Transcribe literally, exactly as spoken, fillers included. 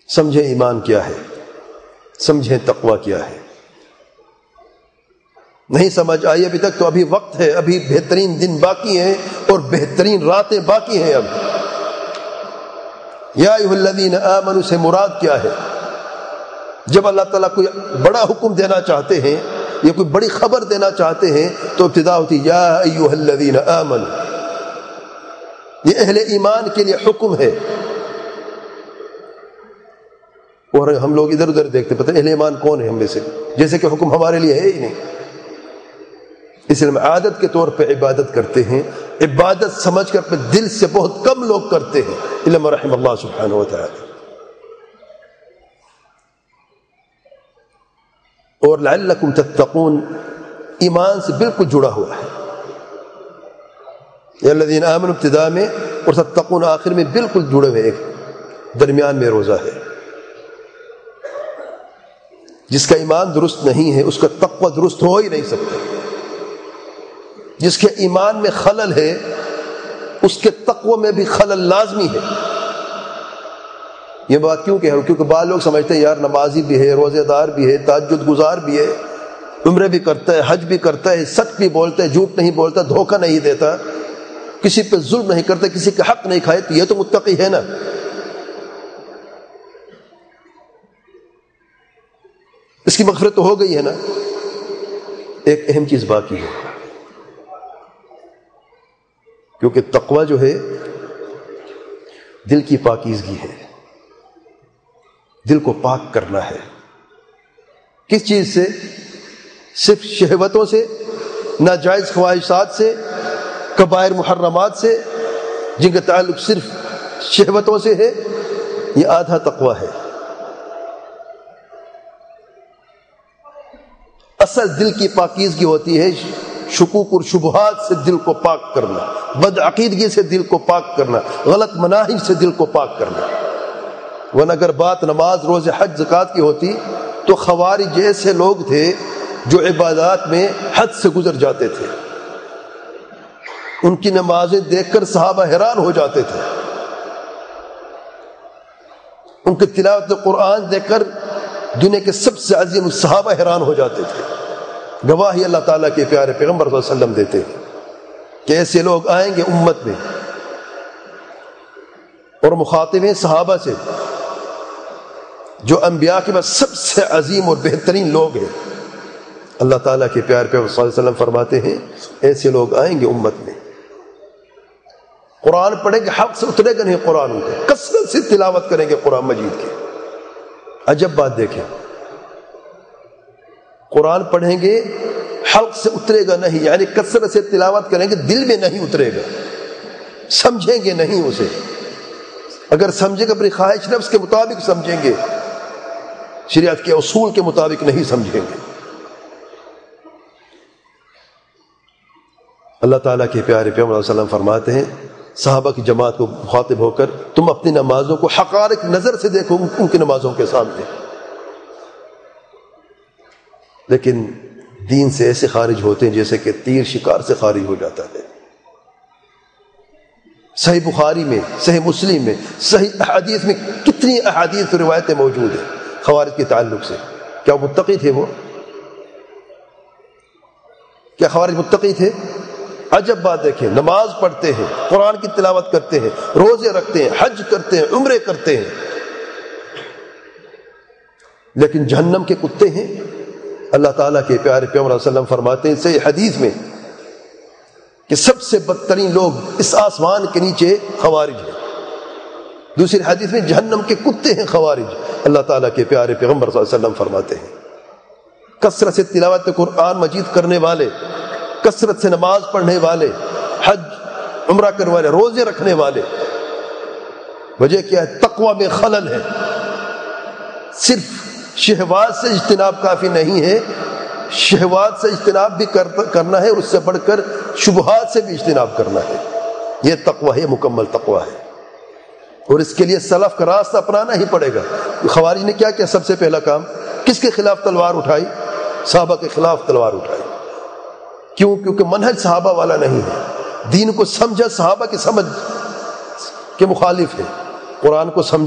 سمجھیں ایمان کیا ہے، سمجھیں تقوی کیا ہے. نہیں سمجھ آئی ابھی تک تو ابھی وقت ہے، ابھی بہترین دن باقی ہیں اور بہترین راتیں باقی ہیں. اب یا ایھا الذین آمنوا سے مراد کیا ہے؟ جب اللہ تعالیٰ کوئی بڑا حکم دینا چاہتے ہیں یا کوئی بڑی خبر دینا چاہتے ہیں تو ابتدا ہوتی یا ایھا الذین آمنوا. یہ اہل ایمان کے لیے حکم ہے. اور ہم لوگ ادھر ادھر دیکھتے پتہ نہیں اہل ایمان کون ہے ہم میں سے، جیسے کہ حکم ہمارے لیے ہے ہی نہیں. اس لیے ہم عادت کے طور پہ عبادت کرتے ہیں، عبادت سمجھ کر اپنے دل سے بہت کم لوگ کرتے ہیں الا من رحم اللہ سبحانہ و تعالی. اور لعلکم تتقون ایمان سے بالکل جڑا ہوا ہے. یا الذین آمنوا ابتدا میں اور تتقون آخر میں بالکل جڑے ہوئے، ایک درمیان میں روزہ ہے. جس کا ایمان درست نہیں ہے اس کا تقوی درست ہو ہی نہیں سکتا. جس کے ایمان میں خلل ہے اس کے تقوی میں بھی خلل لازمی ہے. یہ بات کیوں کہ ہے؟ کیونکہ بعض لوگ سمجھتے ہیں یار نمازی بھی ہے، روزے دار بھی ہے، تہجد گزار بھی ہے، عمرے بھی کرتا ہے، حج بھی کرتا ہے، سچ بھی بولتا ہے، جھوٹ نہیں بولتا، دھوکہ نہیں دیتا، کسی پہ ظلم نہیں کرتا، کسی کا حق نہیں کھائے، تو یہ تو متقی ہے نا. اس کی مغفرت تو ہو گئی ہے نا. ایک اہم چیز باقی ہے، کیونکہ تقوی جو ہے دل کی پاکیزگی ہے، دل کو پاک کرنا ہے. کس چیز سے؟ صرف شہوتوں سے، ناجائز خواہشات سے، کبائر محرمات سے جن کا تعلق صرف شہوتوں سے ہے. یہ آدھا تقوی ہے. اصل دل کی پاکیزگی ہوتی ہے شکوک اور شبہات سے دل کو پاک کرنا، بد عقیدگی سے دل کو پاک کرنا، غلط مناہج سے دل کو پاک کرنا. ورنہ اگر بات نماز، روزے، حج، زکوٰۃ کی ہوتی تو خوارج ایسے لوگ تھے جو عبادات میں حد سے گزر جاتے تھے. ان کی نمازیں دیکھ کر صحابہ حیران ہو جاتے تھے، ان کی تلاوت قرآن دیکھ کر دنیا کے سب سے عظیم صحابہ حیران ہو جاتے تھے. گواہی اللہ تعالیٰ کے پیارے پیغمبر صلی اللہ علیہ وسلم دیتے ہیں کہ ایسے لوگ آئیں گے امت میں اور مخاطب ہیں صحابہ سے جو انبیاء کے بعد سب سے عظیم اور بہترین لوگ ہیں. اللہ تعالیٰ کے پیارے پیغمبر صلی اللہ علیہ وسلم فرماتے ہیں ایسے لوگ آئیں گے امت میں، قرآن پڑھیں گے، حق سے اترے گا نہیں قرآن، ان کو کثرت سے تلاوت کریں گے قرآن مجید کی. عجب بات دیکھیں، قرآن پڑھیں گے، حلق سے اترے گا نہیں، یعنی کثرت سے تلاوت کریں گے، دل میں نہیں اترے گا، سمجھیں گے نہیں اسے. اگر سمجھیں گے اپنی خواہش نفس کے مطابق سمجھیں گے، شریعت کے اصول کے مطابق نہیں سمجھیں گے. اللہ تعالیٰ کے پیارے پیغمبر صلی اللہ علیہ وسلم فرماتے ہیں صحابہ کی جماعت کو مخاطب ہو کر تم اپنی نمازوں کو حقارت نظر سے دیکھو ان کی نمازوں کے سامنے، لیکن دین سے ایسے خارج ہوتے ہیں جیسے کہ تیر شکار سے خارج ہو جاتا ہے. صحیح بخاری میں، صحیح مسلم میں، صحیح احادیث میں کتنی احادیث و روایتیں موجود ہیں خوارج کے تعلق سے. کیا وہ متقی تھے؟ وہ کیا خوارج متقی تھے؟ عجب بات دیکھیں، نماز پڑھتے ہیں، قرآن کی تلاوت کرتے ہیں، روزے رکھتے ہیں، حج کرتے ہیں، عمرے کرتے ہیں، لیکن جہنم کے کتے ہیں. اللہ تعالیٰ کے پیارے پیغمبر صلی اللہ علیہ وسلم فرماتے ہیں صحیح حدیث میں کہ سب سے بدترین لوگ اس آسمان کے نیچے خوارج ہیں. دوسری حدیث میں جہنم کے کتے ہیں خوارج. اللہ تعالیٰ کے پیارے پیغمبر صلی اللہ علیہ وسلم فرماتے ہیں کثرت سے تلاوت قرآن مجید کرنے والے، کثرت سے نماز پڑھنے والے، حج عمرہ کرنے والے، روزے رکھنے والے، وجہ کیا ہے؟ تقوی میں خلل ہے. صرف شہوات سے اجتناب کافی نہیں ہے، شہوات سے اجتناب بھی کرنا ہے اور اس سے بڑھ کر شبہات سے بھی اجتناب کرنا ہے. یہ تقوی ہے، مکمل تقوی ہے، اور اس کے لیے سلف کا راستہ اپنانا ہی پڑے گا. خوارج نے کیا کیا؟ سب سے پہلا کام کس کے خلاف تلوار اٹھائی؟ صحابہ کے خلاف تلوار اٹھائی. کیوں؟ کیونکہ منہج صحابہ والا نہیں ہے. دین کو سمجھا صحابہ کی سمجھ کے مخالف ہے. قرآن کو سمجھا